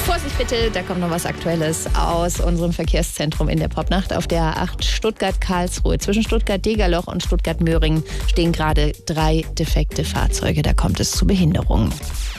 Vorsicht bitte, da kommt noch was Aktuelles aus unserem Verkehrszentrum in der Popnacht. Auf der A8 Stuttgart-Karlsruhe zwischen Stuttgart-Degerloch und Stuttgart-Möhringen stehen gerade 3 defekte Fahrzeuge. Da kommt es zu Behinderungen.